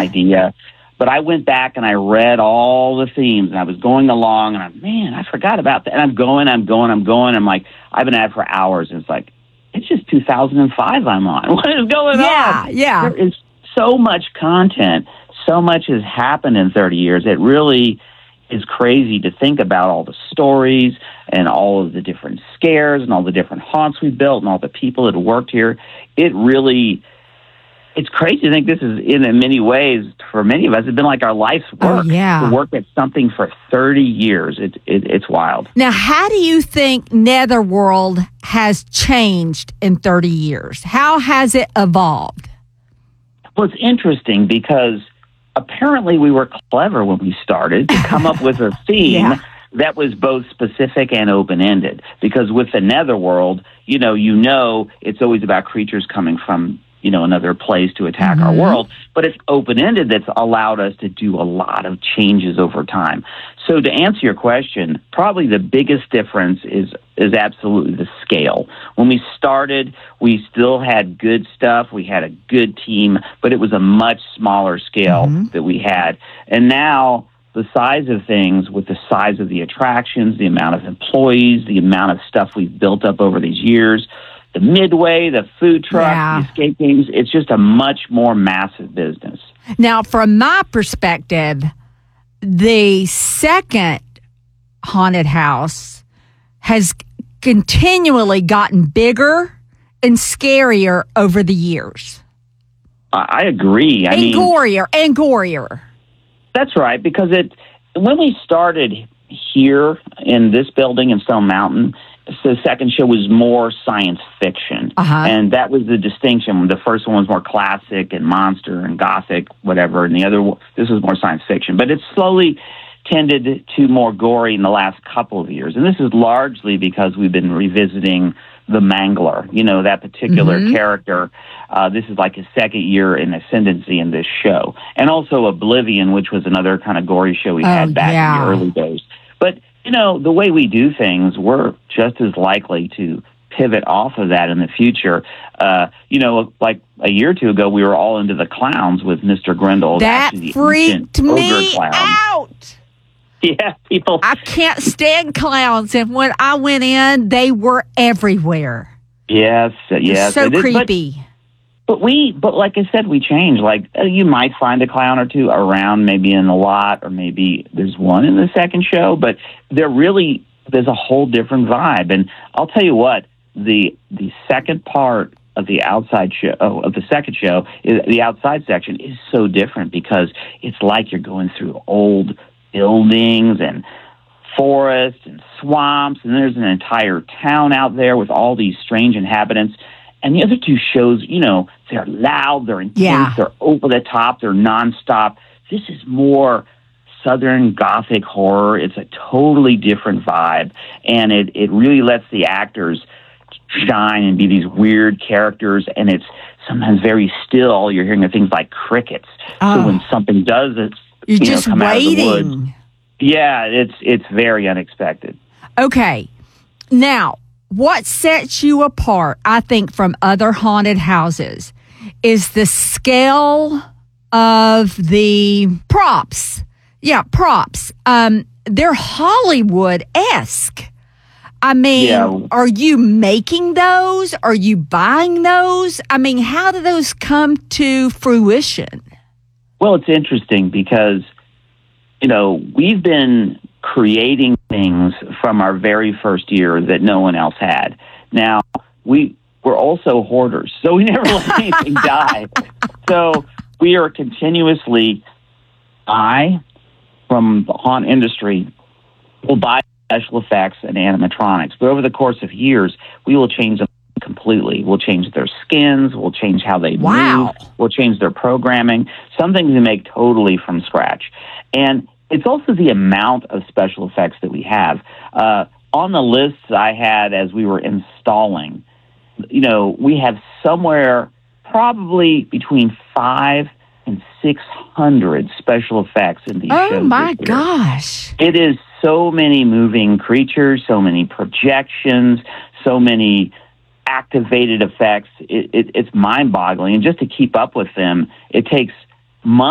idea. But I went back and I read all the themes, and I was going along, and I forgot about that. And I'm going. I'm like, I've been at it for hours, and it's like, it's just 2005 I'm on. What is going on? Yeah. There is so much content. So much has happened in 30 years. It really is crazy to think about all the stories and all of the different scares and all the different haunts we built and all the people that worked here. It's crazy to think this is, in many ways, for many of us, it's been like our life's work. To work at something for 30 years. It's wild. Now, how do you think Netherworld has changed in 30 years? How has it evolved? Well, it's interesting because apparently we were clever when we started to come up with a theme that was both specific and open-ended. Because with the Netherworld, you know it's always about creatures coming from another place to attack our world, but it's open-ended that's allowed us to do a lot of changes over time. So to answer your question, probably the biggest difference is absolutely the scale. When we started, we still had good stuff, we had a good team, but it was a much smaller scale that we had. And now the size of things, with the size of the attractions, the amount of employees, the amount of stuff we've built up over these years, the Midway, the food truck, the escape games, it's just a much more massive business. Now, from my perspective, the second haunted house has continually gotten bigger and scarier over the years. I agree. I mean, gorier. That's right, because when we started here in this building in Stone Mountain, the second show was more science fiction, and that was the distinction. The first one was more classic and monster and gothic, whatever, and this was more science fiction. But it slowly tended to more gory in the last couple of years, and this is largely because we've been revisiting the Mangler, that particular character. This is like his second year in ascendancy in this show, and also Oblivion, which was another kind of gory show we had back in the early days. But the way we do things, we're just as likely to pivot off of that in the future. Like a year or two ago, we were all into the clowns with Mr. Grindle. That freaked me out. Yeah, people. I can't stand clowns, and when I went in, they were everywhere. Yes. So creepy. But like I said, we change. Like you might find a clown or two around, maybe in the lot, or maybe there's one in the second show. But there's a whole different vibe. And I'll tell you what, the second part of the outside show of the second show, the outside section is so different because it's like you're going through old buildings and forests and swamps, and there's an entire town out there with all these strange inhabitants. And the other two shows, they're loud, they're intense, they're over the top, they're nonstop. This is more Southern Gothic horror. It's a totally different vibe, and it really lets the actors shine and be these weird characters, and it's sometimes very still. You're hearing things like crickets. So when something does, you're just come waiting. Out of the woods, it's very unexpected. Okay, now, what sets you apart, I think, from other haunted houses is the scale of the props. Yeah, props. They're Hollywood-esque. I mean, Are you making those? Are you buying those? I mean, how do those come to fruition? Well, it's interesting because, we've been creating things from our very first year that no one else had. Now, we're also hoarders, so we never let anything die. So we are continuously, from the haunt industry, will buy special effects and animatronics. But over the course of years, we will change them completely. We'll change their skins. We'll change how they move. We'll change their programming. Some things we make totally from scratch. And it's also the amount of special effects that we have. On the lists I had as we were installing, we have somewhere probably between 500 and 600 special effects in these shows. Oh, my gosh. It is so many moving creatures, so many projections, so many activated effects. It's mind-boggling. And just to keep up with them, it takes months